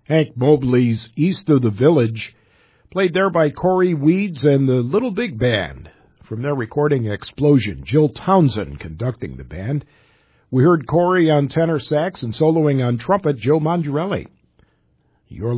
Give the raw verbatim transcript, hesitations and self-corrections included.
Hank Mobley's East of the Village, played there by Corey Weeds and the Little Big Band. From their recording Explosion, Jill Townsend conducting the band. We heard Corey on tenor sax and soloing on trumpet, Joe Mangiarelli. You're